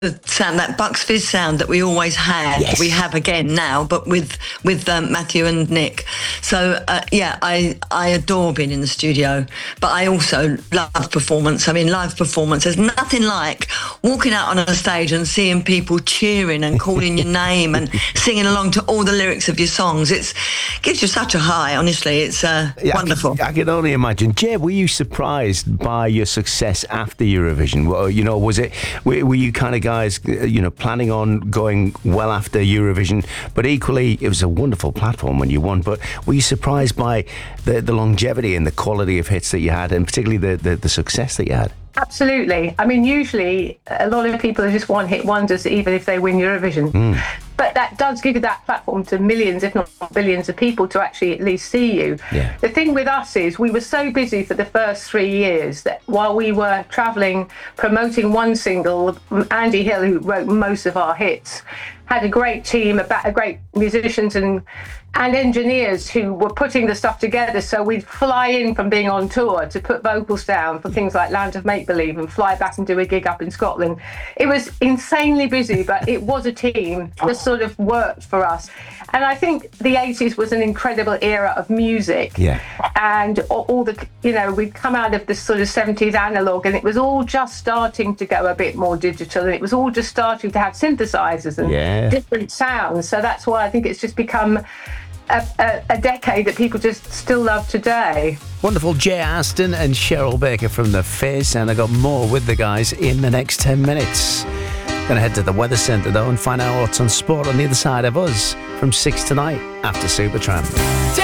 the sound, that Bucks Fizz sound that we always had. Yes. We have again now, but with Matthew and Nick. So I adore being in the studio, but I also love performance. I mean, live performance. There's nothing like walking out on a stage and seeing people cheering and calling your name and singing along to all the lyrics of your songs. It gives you such a high. Honestly, it's wonderful. I can only imagine. Jay, were you surprised by your success after Eurovision? Well, were you kind of guys, planning on going well after Eurovision? But equally, it was a wonderful platform when you won. But were you surprised by the longevity and the quality of hits that you had, and particularly the success that you had? Absolutely. I mean, usually a lot of people are just one-hit wonders, even if they win Eurovision. But that does give you that platform to millions, if not billions of people to actually at least see you. Yeah. The thing with us is we were so busy for the first 3 years that while we were travelling, promoting one single, Andy Hill, who wrote most of our hits, had a great team, a great musicians and engineers who were putting the stuff together. So we'd fly in from being on tour to put vocals down for things like Land of Make Believe and fly back and do a gig up in Scotland. It was insanely busy, but it was a team that sort of worked for us. And I think the 80s was an incredible era of music. Yeah. And all the, we'd come out of this sort of 70s analog, and it was all just starting to go a bit more digital, and it was all just starting to have synthesizers and different sounds. So that's why I think it's just become a decade that people just still love today. Wonderful. Jay Aston and Cheryl Baker from The Fizz, and I got more with the guys in the next 10 minutes. Going to head to the Weather Centre though and find out what's on sport on the other side of us from 6 tonight after Supertramp.